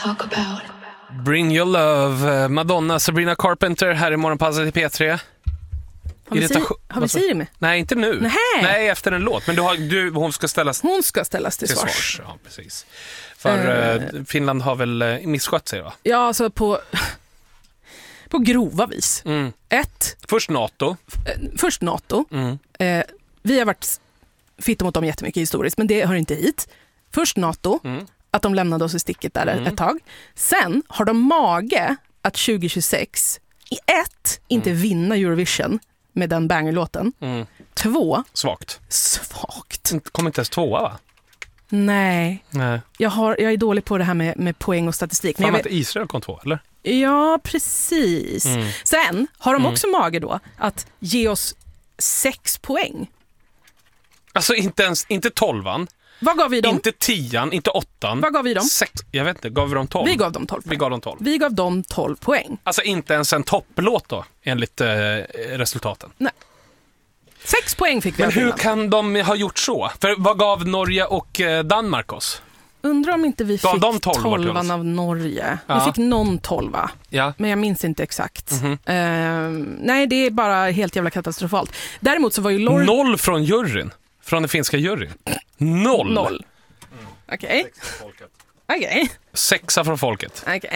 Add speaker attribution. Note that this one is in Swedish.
Speaker 1: talk about.
Speaker 2: Bring your love, Madonna, Sabrina Carpenter här i Morgonpasset i P3.
Speaker 3: Har vi Siri med?
Speaker 2: Nej, inte nu. Nej, efter en låt. Men hon ska ställas
Speaker 3: till svars.
Speaker 2: Ja, precis. För Finland har väl misskött sig, va?
Speaker 3: Ja, alltså på grova vis.
Speaker 2: Först NATO.
Speaker 3: Vi har varit fitta mot dem jättemycket historiskt, men det hör inte hit. Först NATO, att de lämnade oss i sticket där ett tag. Sen har de mage att 2026 inte vinna Eurovision med den bangerlåten. 2.
Speaker 2: Svagt.
Speaker 3: Kommer
Speaker 2: inte ens 2, va?
Speaker 3: Nej. Jag är dålig på det här med poäng och statistik.
Speaker 2: Fan, att Israel kom 2, eller?
Speaker 3: Ja, precis. Sen har de också mage då att ge oss 6 poäng.
Speaker 2: Alltså inte 12an.
Speaker 3: Vad gav vi dem?
Speaker 2: Inte 10an, inte 8an.
Speaker 3: Vad gav vi dem?
Speaker 2: 6, jag vet inte, gav vi dem 12?
Speaker 3: Vi gav dem 12 poäng. Vi gav dem 12 poäng.
Speaker 2: Alltså inte ens en topplåt då, enligt resultaten.
Speaker 3: Nej. 6 poäng fick vi.
Speaker 2: Men hur kan de ha gjort så? För vad gav Norge och Danmark oss?
Speaker 3: Undrar om inte vi fick 12 av Norge.
Speaker 2: Ja.
Speaker 3: Vi fick någon 12,
Speaker 2: ja.
Speaker 3: Men jag minns inte exakt. Nej, det är bara helt jävla katastrofalt. Däremot så var ju
Speaker 2: 0 från juryn. Från den finska juryn. 0.
Speaker 3: Okej. 6
Speaker 2: från folket.